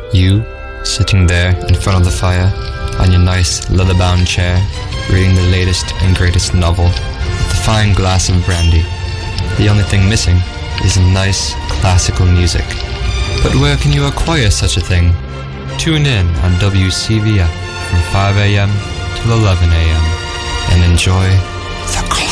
You, sitting there in front of the fire, on your nice leather-bound chair, reading the latest and greatest novel, with a fine glass of brandy. The only thing missing is nice classical music. But where can you acquire such a thing? Tune in on WCVF from 5 a.m. till 11 a.m. and enjoy the